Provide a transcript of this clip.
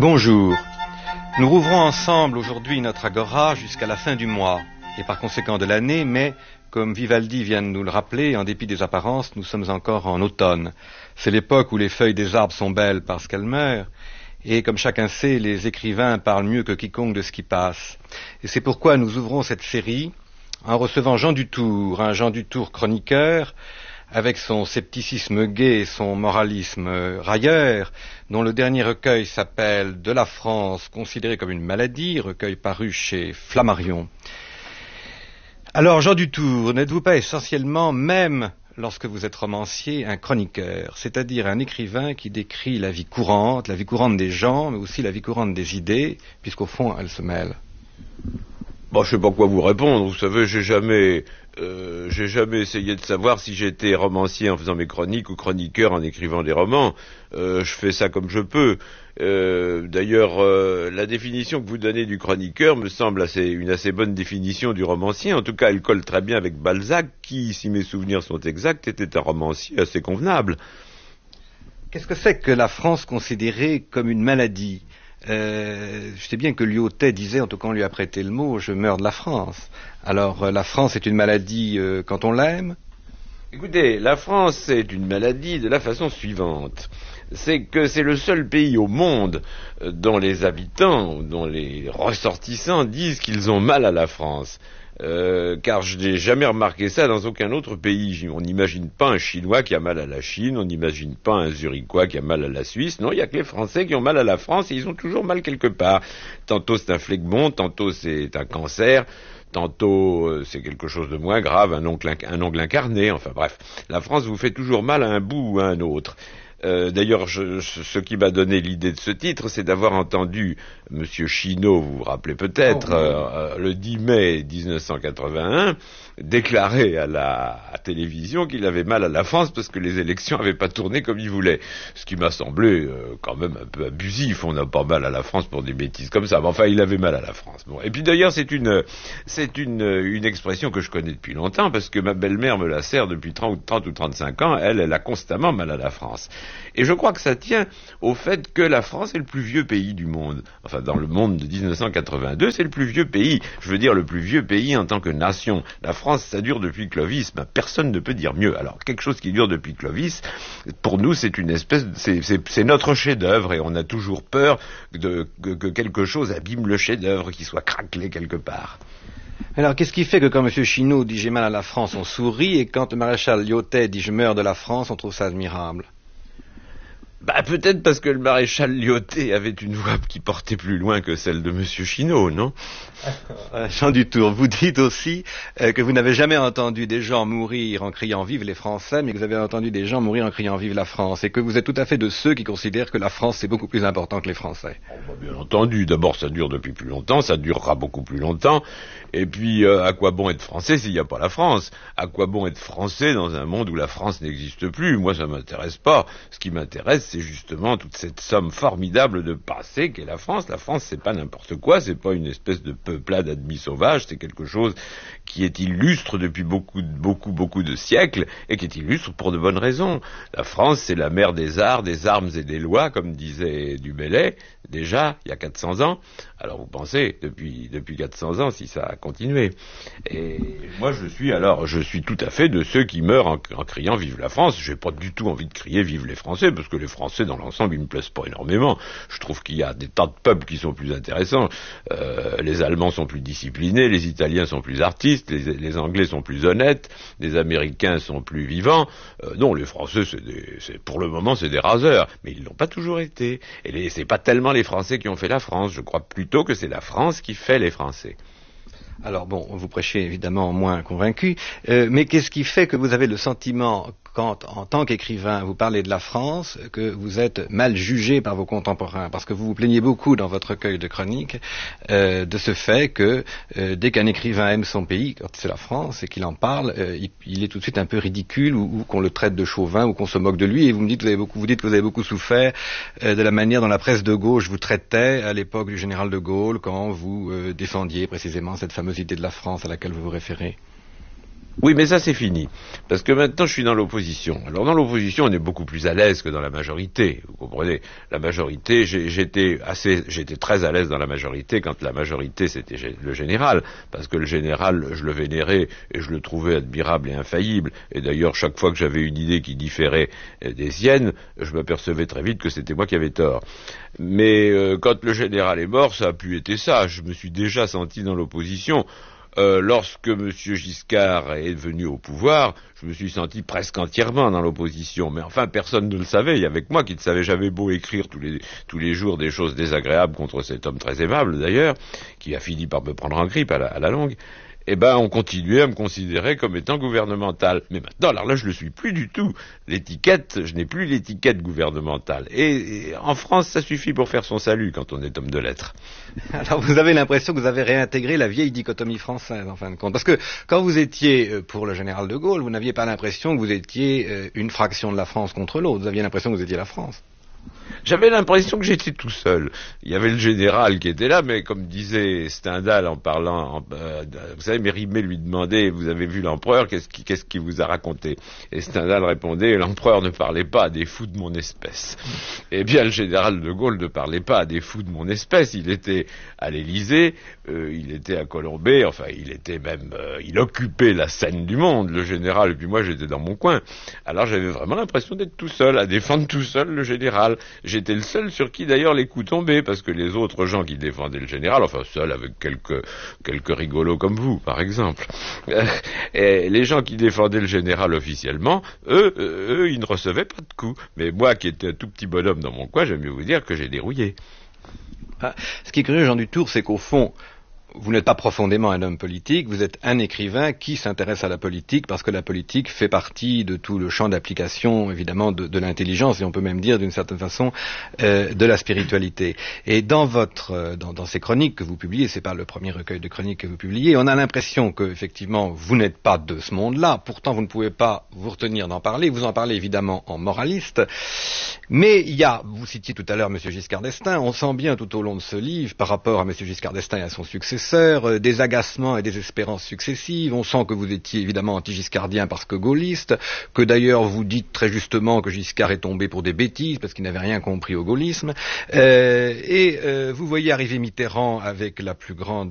Bonjour. Nous rouvrons ensemble aujourd'hui notre agora jusqu'à la fin du mois, et par conséquent de l'année, mais, comme Vivaldi vient de nous le rappeler, en dépit des apparences, nous sommes encore en automne. C'est l'époque où les feuilles des arbres sont belles parce qu'elles meurent, et comme chacun sait, les écrivains parlent mieux que quiconque de ce qui passe. Et c'est pourquoi nous ouvrons cette série en recevant Jean Dutour, un Jean Dutour chroniqueur, avec son scepticisme gai et son moralisme railleur, dont le dernier recueil s'appelle « De la France, considérée comme une maladie », recueil paru chez Flammarion. Alors, Jean Dutour, n'êtes-vous pas essentiellement, même lorsque vous êtes romancier, un chroniqueur, c'est-à-dire un écrivain qui décrit la vie courante des gens, mais aussi la vie courante des idées, puisqu'au fond, elles se mêlent? Bon, je sais pas quoi vous répondre. Vous savez, j'ai jamais essayé de savoir si j'étais romancier en faisant mes chroniques ou chroniqueur en écrivant des romans. Je fais ça comme je peux. D'ailleurs, la définition que vous donnez du chroniqueur me semble une assez bonne définition du romancier. En tout cas, elle colle très bien avec Balzac, qui, si mes souvenirs sont exacts, était un romancier assez convenable. Qu'est-ce que c'est que la France considérée comme une maladie? Je sais bien que Lyautey disait, en tout cas on lui a prêté le mot, je meurs de la France. Alors la France est une maladie quand on l'aime? Écoutez, la France est une maladie de la façon suivante. C'est que c'est le seul pays au monde dont les habitants, dont les ressortissants disent qu'ils ont mal à la France. Car je n'ai jamais remarqué ça dans aucun autre pays. On n'imagine pas un Chinois qui a mal à la Chine, on n'imagine pas un Zurichois qui a mal à la Suisse. Non, il n'y a que les Français qui ont mal à la France et ils ont toujours mal quelque part. Tantôt c'est un phlegmon, tantôt c'est un cancer, tantôt c'est quelque chose de moins grave, un ongle incarné, enfin bref. La France vous fait toujours mal à un bout ou à un autre. D'ailleurs, ce qui m'a donné l'idée de ce titre, c'est d'avoir entendu Monsieur Chinaud, vous vous rappelez peut-être, le 10 mai 1981, déclarer à la télévision qu'il avait mal à la France parce que les élections n'avaient pas tourné comme il voulait. Ce qui m'a semblé quand même un peu abusif. On n'a pas mal à la France pour des bêtises comme ça. Mais enfin, il avait mal à la France. Bon. Et puis d'ailleurs, c'est une expression que je connais depuis longtemps parce que ma belle-mère me la sert depuis 30 ou 35 ans. Elle a constamment mal à la France. Et je crois que ça tient au fait que la France est le plus vieux pays du monde. Enfin, dans le monde de 1982, c'est le plus vieux pays. Je veux dire le plus vieux pays en tant que nation. La France, ça dure depuis Clovis. Ben, personne ne peut dire mieux. Alors, quelque chose qui dure depuis Clovis, pour nous, c'est une espèce, c'est notre chef-d'œuvre et on a toujours peur que quelque chose abîme le chef-d'œuvre, qu'il soit craquelé quelque part. Alors, qu'est-ce qui fait que quand M. Chinaud dit « j'ai mal à la France », on sourit, et quand le maréchal Lyautey dit « je meurs de la France », on trouve ça admirable? Bah, peut-être parce que le maréchal Lyautey avait une voix qui portait plus loin que celle de Monsieur Chinaud, non? Jean Dutour, vous dites aussi que vous n'avez jamais entendu des gens mourir en criant « Vive les Français », mais que vous avez entendu des gens mourir en criant « Vive la France », et que vous êtes tout à fait de ceux qui considèrent que la France c'est beaucoup plus important que les Français. Oh, bah, bien entendu, d'abord ça dure depuis plus longtemps, ça durera beaucoup plus longtemps, et puis à quoi bon être français s'il n'y a pas la France? À quoi bon être français dans un monde où la France n'existe plus? Moi ça m'intéresse pas. Ce qui m'intéresse, c'est justement toute cette somme formidable de passé qu'est la France. La France, c'est pas n'importe quoi, c'est pas une espèce de peuplade admis sauvage, c'est quelque chose qui est illustre depuis beaucoup de siècles, et qui est illustre pour de bonnes raisons. La France, c'est la mère des arts, des armes et des lois, comme disait Du Bellay, déjà, il y a 400 ans. Alors vous pensez, depuis 400 ans, si ça a continué. Et moi, je suis tout à fait de ceux qui meurent en criant « Vive la France ». J'ai pas du tout envie de crier « Vive les Français », parce que les Français, dans l'ensemble, ils me plaisent pas énormément. Je trouve qu'il y a des tas de peuples qui sont plus intéressants. Les Allemands sont plus disciplinés, les Italiens sont plus artistes, les Anglais sont plus honnêtes, les Américains sont plus vivants. Non, les Français, pour le moment, c'est des raseurs. Mais ils l'ont pas toujours été. Et c'est pas tellement les Français qui ont fait la France. Je crois plutôt que c'est la France qui fait les Français. Alors bon, vous prêchez évidemment moins convaincu, mais qu'est-ce qui fait que vous avez le sentiment, quand en tant qu'écrivain vous parlez de la France, que vous êtes mal jugé par vos contemporains? Parce que vous vous plaignez beaucoup dans votre recueil de chroniques de ce fait que dès qu'un écrivain aime son pays, quand c'est la France et qu'il en parle, il est tout de suite un peu ridicule, ou qu'on le traite de chauvin, ou qu'on se moque de lui. Et vous dites que vous avez beaucoup souffert de la manière dont la presse de gauche vous traitait à l'époque du général de Gaulle, quand vous défendiez précisément cette fameuse idée de la France à laquelle vous vous référez. Oui, mais ça c'est fini, parce que maintenant je suis dans l'opposition. Alors dans l'opposition, on est beaucoup plus à l'aise que dans la majorité. Vous comprenez? La majorité, j'étais très à l'aise dans la majorité quand la majorité c'était le général, parce que le général, je le vénérais et je le trouvais admirable et infaillible. Et d'ailleurs, chaque fois que j'avais une idée qui différait des siennes, je m'apercevais très vite que c'était moi qui avais tort. Mais quand le général est mort, ça a pu être ça. Je me suis déjà senti dans l'opposition. Lorsque M. Giscard est venu au pouvoir, je me suis senti presque entièrement dans l'opposition. Mais enfin, personne ne le savait. Il y avait que moi qui le savais. J'avais beau écrire tous les jours des choses désagréables contre cet homme très aimable, d'ailleurs, qui a fini par me prendre en grippe à la longue. Eh ben, on continuait à me considérer comme étant gouvernemental. Mais maintenant, alors là, je le suis plus du tout. Je n'ai plus l'étiquette gouvernementale. Et en France, ça suffit pour faire son salut quand on est homme de lettres. Alors, vous avez l'impression que vous avez réintégré la vieille dichotomie française, en fin de compte. Parce que quand vous étiez pour le général de Gaulle, vous n'aviez pas l'impression que vous étiez une fraction de la France contre l'autre. Vous aviez l'impression que vous étiez la France. J'avais l'impression que j'étais tout seul. Il y avait le général qui était là, mais comme disait Stendhal en parlant, vous savez, Mérimée lui demandait, vous avez vu l'empereur, qu'est-ce qu'il vous a raconté? Et Stendhal répondait, l'empereur ne parlait pas à des fous de mon espèce. Eh bien, le général de Gaulle ne parlait pas à des fous de mon espèce. Il était à l'Élysée, il était à Colombey, enfin, il occupait la scène du monde, le général, et puis moi, j'étais dans mon coin. Alors, j'avais vraiment l'impression d'être tout seul, à défendre tout seul le général. J'étais le seul sur qui d'ailleurs les coups tombaient, parce que les autres gens qui défendaient le général, enfin seul avec quelques rigolos comme vous, par exemple, et les gens qui défendaient le général officiellement, eux, ils ne recevaient pas de coups. Mais moi, qui étais un tout petit bonhomme dans mon coin, j'aime mieux vous dire que j'ai dérouillé. Ce qui est curieux, Jean Dutour, c'est qu'au fond, vous n'êtes pas profondément un homme politique, vous êtes un écrivain qui s'intéresse à la politique parce que la politique fait partie de tout le champ d'application, évidemment, de l'intelligence et on peut même dire d'une certaine façon de la spiritualité. Et dans ces chroniques que vous publiez, c'est pas le premier recueil de chroniques que vous publiez, on a l'impression que effectivement vous n'êtes pas de ce monde-là. Pourtant, vous ne pouvez pas vous retenir d'en parler. Vous en parlez évidemment en moraliste, mais vous citiez tout à l'heure M. Giscard d'Estaing. On sent bien tout au long de ce livre, par rapport à M. Giscard d'Estaing et à son successeur, des agacements et des espérances successives. On sent que vous étiez évidemment anti-giscardien parce que gaulliste, que d'ailleurs vous dites très justement que Giscard est tombé pour des bêtises parce qu'il n'avait rien compris au gaullisme. Vous voyez arriver Mitterrand avec la plus grande